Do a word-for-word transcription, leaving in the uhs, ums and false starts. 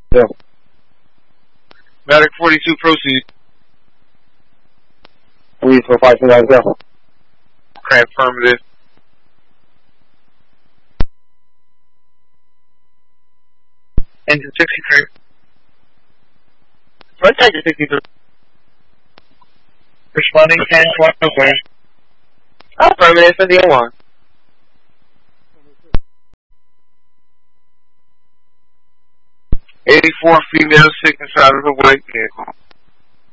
Yeah. Medic forty-two, proceed. Three four five two nine go. Okay, affirmative. Engine sixty-three. Front engine sixty-three. Responding ten twenty, okay. Affirmative for the alarm. eighty-four female sick inside of the white vehicle.